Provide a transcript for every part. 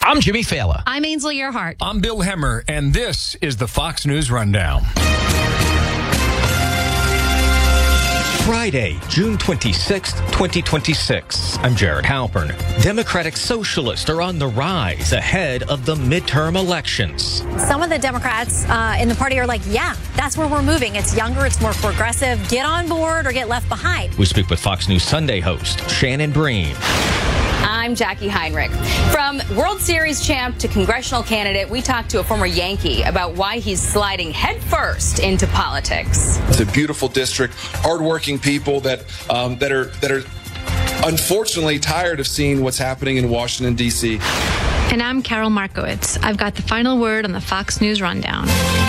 I'm Jimmy Fallon. I'm Ainsley Earhart. I'm Bill Hemmer, and this is the Fox News Rundown. Friday, June 26th, 2026. I'm Jared Halpern. Democratic Socialists are on the rise ahead of the midterm elections. Some of the Democrats in the party are like, yeah, that's where we're moving. It's younger, it's more progressive. Get on board or get left behind. We speak with Fox News Sunday host Shannon Bream. I'm Jackie Heinrich. From World Series champ to congressional candidate, we talked to a former Yankee about why he's sliding headfirst into politics. It's a beautiful district, hardworking people that are unfortunately tired of seeing what's happening in Washington, D.C. And I'm Carol Markowitz. I've got the final word on the Fox News Rundown.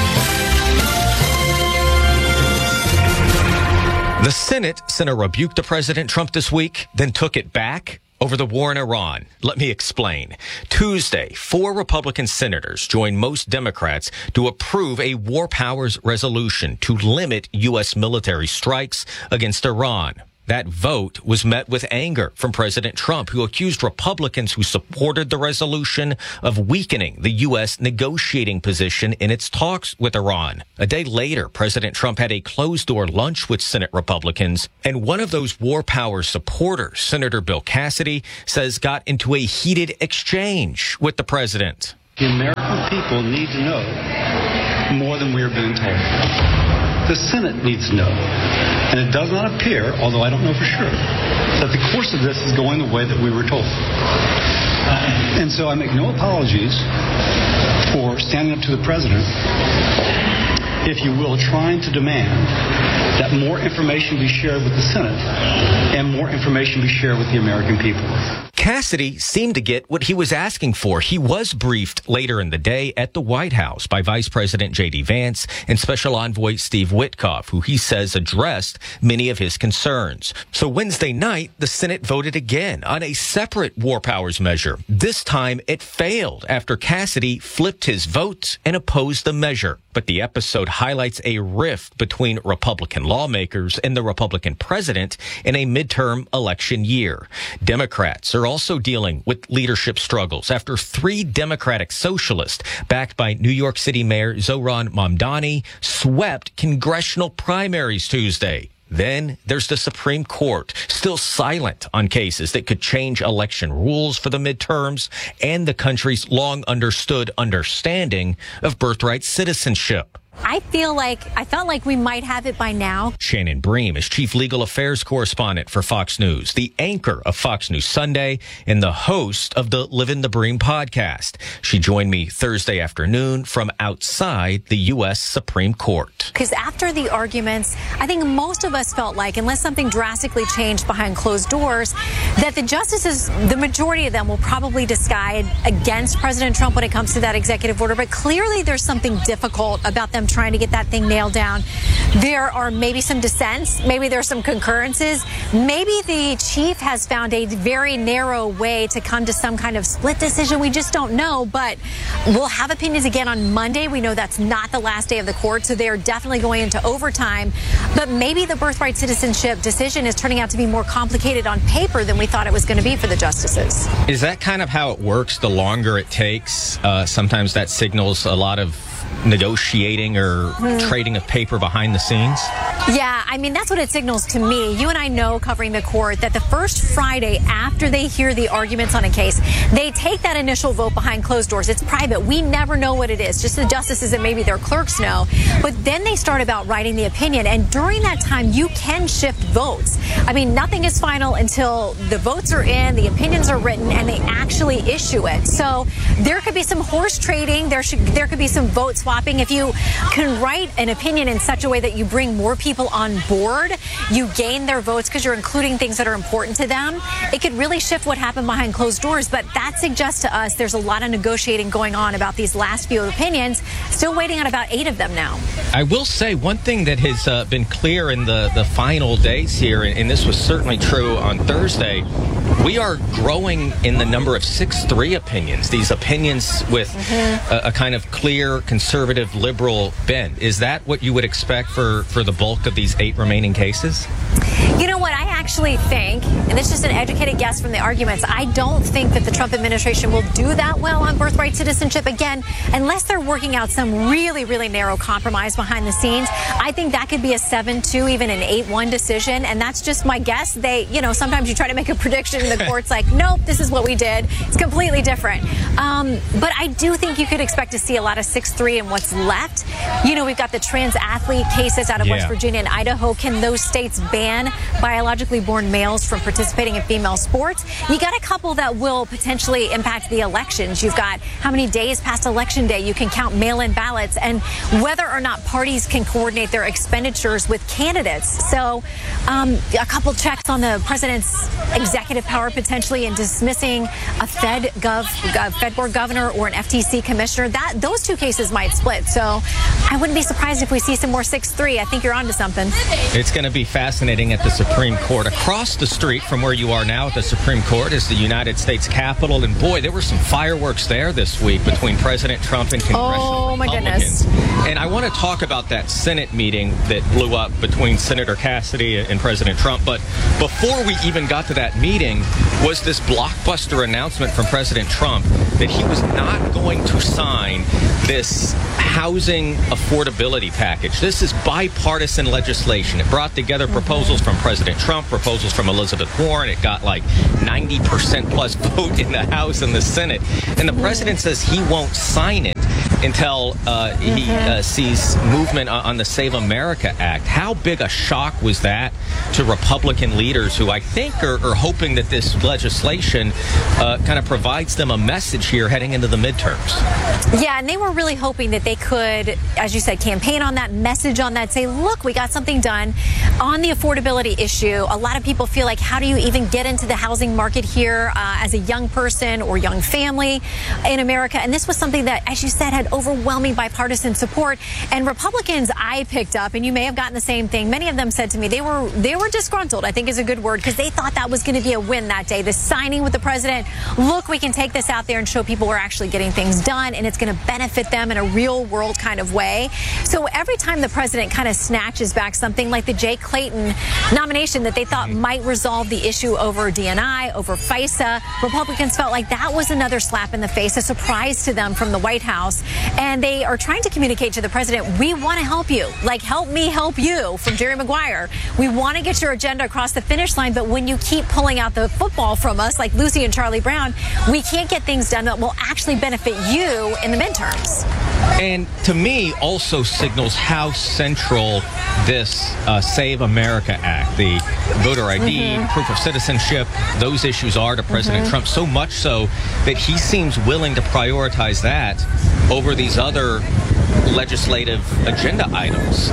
The Senate sent a rebuke to President Trump this week, then took it back over the war in Iran. Let me explain. Tuesday, 4 Republican senators joined most Democrats to approve a war powers resolution to limit U.S. military strikes against Iran. That vote was met with anger from President Trump, who accused Republicans who supported the resolution of weakening the U.S. negotiating position in its talks with Iran. A day later, President Trump had a closed-door lunch with Senate Republicans, and one of those war powers supporters, Senator Bill Cassidy, says got into a heated exchange with the president. The American people need to know more than we are being told. The Senate needs to know, and it does not appear, although I don't know for sure, that the course of this is going the way that we were told. And so I make no apologies for standing up to the president, if you will, trying to demand that more information be shared with the Senate and more information be shared with the American people. Cassidy seemed to get what he was asking for. He was briefed later in the day at the White House by Vice President J.D. Vance and Special Envoy Steve Witkoff, who he says addressed many of his concerns. So Wednesday night, the Senate voted again on a separate war powers measure. This time, it failed after Cassidy flipped his vote and opposed the measure. But the episode highlights a rift between Republican lawmakers and the Republican president in a midterm election year. Democrats are also dealing with leadership struggles after 3 Democratic socialists, backed by New York City Mayor Zohran Mamdani, swept congressional primaries Tuesday. Then there's the Supreme Court, still silent on cases that could change election rules for the midterms and the country's long understood understanding of birthright citizenship. I felt like we might have it by now. Shannon Bream is Chief Legal Affairs Correspondent for Fox News, the anchor of Fox News Sunday, and the host of the Livin' the Bream podcast. She joined me Thursday afternoon from outside the U.S. Supreme Court. Because after the arguments, I think most of us felt like, unless something drastically changed behind closed doors, that the justices, the majority of them, will probably decide against President Trump when it comes to that executive order. But clearly there's something difficult about them trying to get that thing nailed down. There are maybe some dissents. Maybe there's some concurrences. Maybe the chief has found a very narrow way to come to some kind of split decision. We just don't know. But we'll have opinions again on Monday. We know that's not the last day of the court, so they're definitely going into overtime. But maybe the birthright citizenship decision is turning out to be more complicated on paper than we thought it was going to be for the justices. Is that kind of how it works? The longer it takes, sometimes that signals a lot of negotiating or trading of paper behind the scenes? Yeah, I mean, that's what it signals to me. You and I know, covering the court, that the first Friday after they hear the arguments on a case, they take that initial vote behind closed doors. It's private. We never know what it is. Just the justices and maybe their clerks know. But then they start about writing the opinion. And during that time, you can shift votes. I mean, nothing is final until the votes are in, the opinions are written, and they actually issue it. So there could be some horse trading. There could be some vote swapping. If you can write an opinion in such a way that you bring more people on board, you gain their votes because you're including things that are important to them, it could really shift what happened behind closed doors. But that suggests to us there's a lot of negotiating going on about these last few opinions. Still waiting on about 8 of them now. I will say one thing that has been clear in the final days here, and this was certainly true on Thursday, we are growing in the number of 6-3 opinions, these opinions with a kind of clear conservative liberal bent. Is that what you would expect for the bulk of these 8 remaining cases? You know what? I actually think, and this is just an educated guess from the arguments, I don't think that the Trump administration will do that well on birthright citizenship again, unless they're working out some really, really narrow compromise behind the scenes. I think that could be a 7-2, even an 8-1 decision, and that's just my guess. Sometimes you try to make a prediction and the court's like, nope, this is what we did. It's completely different. But I do think you could expect to see a lot of 6-3 in what's left. We've got the trans athlete cases out of West Virginia and Idaho. Can those states ban biologically born males from participating in female sports? You got a couple that will potentially impact the elections. You've got how many days past Election Day you can count mail-in ballots, and whether or not parties can coordinate their expenditures with candidates. So a couple checks on the president's executive power potentially in dismissing a Fed board governor or an FTC commissioner. Those two cases might split. So I wouldn't be surprised if we see some more 6-3. I think you're onto something. It's going to be fascinating at the Supreme Court. Across the street from where you are now at the Supreme Court is the United States Capitol. And boy, there were some fireworks there this week between President Trump and congressional Republicans. Goodness. And I want to talk about that Senate meeting that blew up between Senator Cassidy and President Trump. But before we even got to that meeting was this blockbuster announcement from President Trump that he was not going to sign this housing affordability package. This is bipartisan legislation. It brought together proposals from President Trump, proposals from Elizabeth Warren. It got like 90% plus vote in the House and the Senate. And the president says he won't sign it until he sees movement on the Save America Act. How big a shock was that to Republican leaders who I think are hoping that this legislation kind of provides them a message here heading into the midterms? Yeah, and they were really hoping that they could, as you said, campaign on that, message on that, say, look, we got something done on the affordability issue. A lot of people feel like, how do you even get into the housing market here as a young person or young family in America? And this was something that, as you said, had overwhelming bipartisan support. And Republicans I picked up, and you may have gotten the same thing, many of them said to me they were disgruntled, I think is a good word, because they thought that was going to be a win that day. The signing with the president, look, we can take this out there and show people we're actually getting things done, and it's going to benefit them in a real world kind of way. So every time the president kind of snatches back something like the Jay Clayton nomination that they thought might resolve the issue over DNI, over FISA, Republicans felt like that was another slap in the face, a surprise to them from the White House. And they are trying to communicate to the president, we want to help you. Like, help me help you, from Jerry Maguire. We want to get your agenda across the finish line, but when you keep pulling out the football from us, like Lucy and Charlie Brown, we can't get things done that will actually benefit you in the midterms. And to me, also signals how central this Save America Act, the voter ID, proof of citizenship, those issues are to President Trump, so much so that he seems willing to prioritize that over these other legislative agenda items.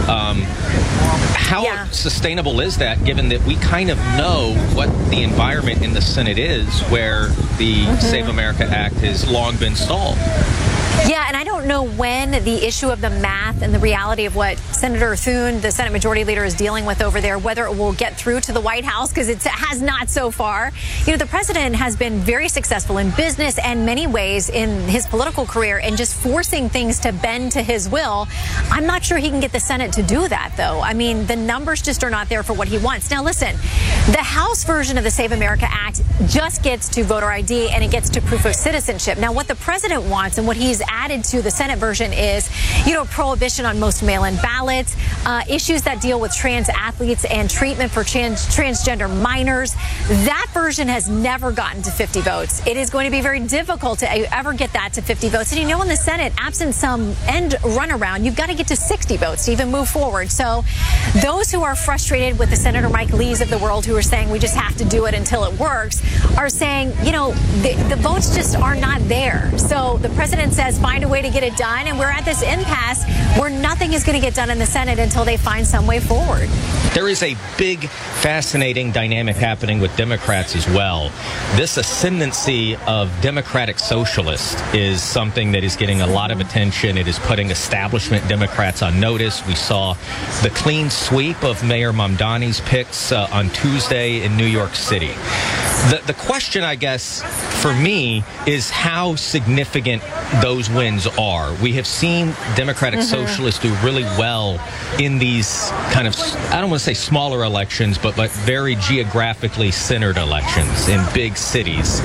How sustainable is that, given that we kind of know what the environment in the Senate is, where the Save America Act has long been stalled? Yeah, and I don't know when the issue of the math and the reality of what Senator Thune, the Senate Majority Leader, is dealing with over there, whether it will get through to the White House, because it has not so far. The president has been very successful in business and many ways in his political career and just forcing things to bend to his will. I'm not sure he can get the Senate to do that, though. I mean, the numbers just are not there for what he wants. Now, listen, the House version of the Save America Act just gets to voter ID and it gets to proof of citizenship. Now, what the president wants and what he's added to the Senate version is, prohibition on most mail-in ballots, issues that deal with trans athletes and treatment for transgender minors. That version has never gotten to 50 votes. It is going to be very difficult to ever get that to 50 votes. And in the Senate, absent some end runaround, you've got to get to 60 votes to even move forward. So those who are frustrated with the Senator Mike Lees of the world, who are saying we just have to do it until it works, are saying, the votes just are not there. So the president says, find a way to get it done, and we're at this impasse where nothing is going to get done in the Senate until they find some way forward. There is a big, fascinating dynamic happening with Democrats as well. This ascendancy of Democratic socialists is something that is getting a lot of attention. It is putting establishment Democrats on notice. We saw the clean sweep of Mayor Mamdani's picks on Tuesday in New York City. The question, I guess, for me is how significant those wins are. We have seen Democratic Socialists do really well in these kind of, I don't want to say smaller elections, but very geographically centered elections in big cities.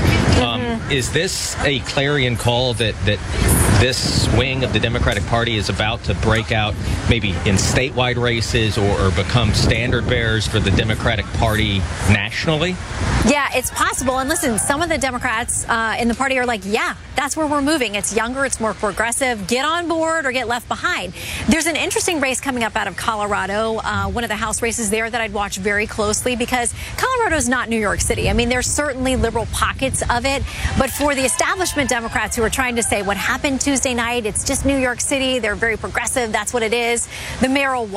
Is this a clarion call that this wing of the Democratic Party is about to break out maybe in statewide races or become standard bearers for the Democratic Party nationally? Yeah, it's possible. And listen, some of the Democrats in the party are like, yeah, that's where we're moving. It's younger, it's more progressive. Get on board or get left behind. There's an interesting race coming up out of Colorado, one of the House races there that I'd watch very closely because Colorado's not New York City. I mean, there's certainly liberal pockets of it. But for the establishment Democrats who are trying to say what happened Tuesday night, it's just New York City. They're very progressive. That's what it is. The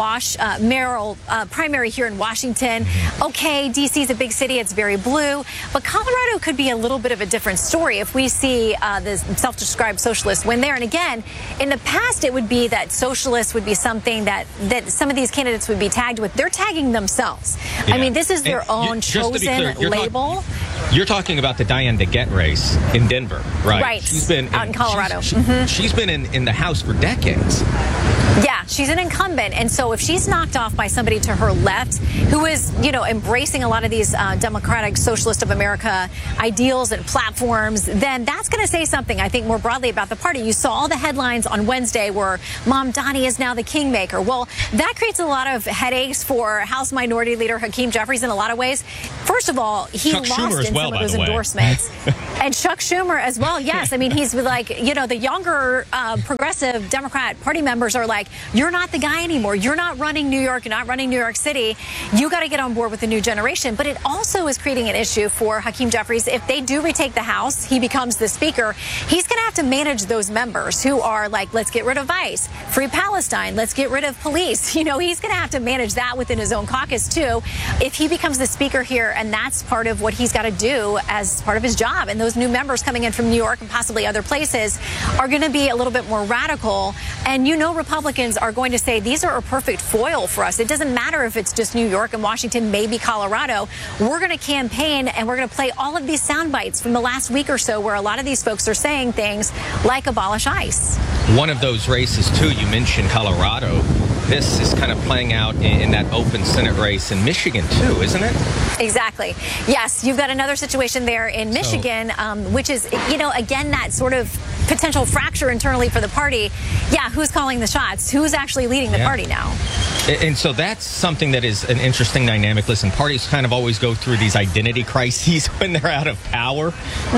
mayoral primary here in Washington. Okay, D.C. is a big city. It's very blue. But Colorado could be a little bit of a different story if we see the self-described socialist win there. And again, in the past, it would be that socialists would be something that some of these candidates would be tagged with. They're tagging themselves. Yeah. I mean, this is their own chosen label. You're talking about the Diane DeGette race in Denver, right? Right. She's been out in Colorado. She's been in the House for decades. Yeah, she's an incumbent. And so if she's knocked off by somebody to her left who is, embracing a lot of these Democratic Socialist of America ideals and platforms, then that's going to say something, I think, more broadly about the party. You saw all the headlines on Wednesday where Mamdani is now the kingmaker. Well, that creates a lot of headaches for House Minority Leader Hakeem Jeffries in a lot of ways. First of all, he lost in some of those endorsements. And Chuck Schumer as well, yes. I mean, he's like, the younger progressive Democrat Party members are like, you're not the guy anymore. You're not running New York. You're not running New York City. You got to get on board with the new generation. But it also is creating an issue for Hakeem Jeffries. If they do retake the House, he becomes the speaker. He's going to have to manage those members who are like, let's get rid of ICE, free Palestine, let's get rid of police. He's going to have to manage that within his own caucus, too, if he becomes the speaker here. And that's part of what he's got to do as part of his job. And those new members coming in from New York and possibly other places are going to be a little bit more radical. And Republicans are going to say these are a perfect foil for us. It doesn't matter if it's just New York and Washington, maybe Colorado. We're going to campaign and we're going to play all of these sound bites from the last week or so where a lot of these folks are saying things like abolish ICE. One of those races, too, you mentioned Colorado. This is kind of playing out in that open Senate race in Michigan, too, isn't it? Exactly. Yes, you've got another situation there in Michigan, which is, again, that sort of potential fracture internally for the party. Yeah, who's calling the shots? Who's actually leading the party now? And so that's something that is an interesting dynamic. Listen, parties kind of always go through these identity crises when they're out of power.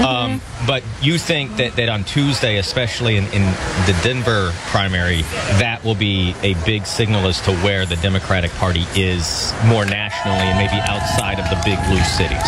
But you think that on Tuesday, especially in the Denver primary, that will be a big signal as to where the Democratic Party is more nationally and maybe outside of the big blue cities.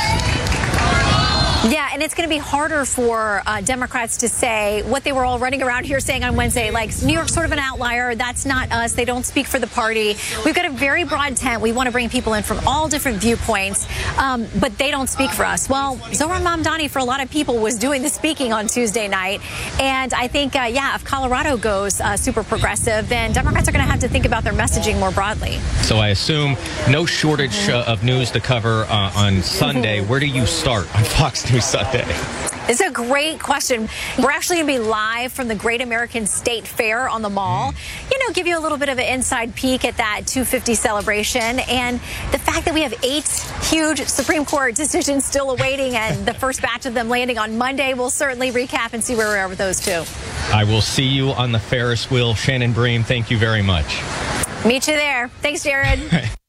Yeah, and it's going to be harder for Democrats to say what they were all running around here saying on Wednesday, like New York's sort of an outlier. That's not us. They don't speak for the party. We've got a very broad tent. We want to bring people in from all different viewpoints, but they don't speak for us. Well, Zohran Mamdani, for a lot of people, was doing the speaking on Tuesday night. And I think, if Colorado goes super progressive, then Democrats are going to have to think about their messaging more broadly. So I assume no shortage of news to cover on Sunday. Where do you start on Fox News Sunday? It's a great question. We're actually going to be live from the Great American State Fair on the Mall. Give you a little bit of an inside peek at that 250 celebration. And the fact that we have 8 huge Supreme Court decisions still awaiting and the first batch of them landing on Monday, we'll certainly recap and see where we are with those two. I will see you on the Ferris wheel. Shannon Bream, thank you very much. Meet you there. Thanks, Jared.